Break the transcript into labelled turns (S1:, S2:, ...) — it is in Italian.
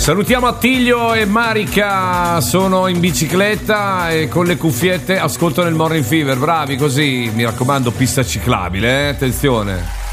S1: Salutiamo Attilio e Marica, sono in bicicletta e con le cuffiette ascoltano il Morning Fever, bravi così, mi raccomando, pista ciclabile, attenzione.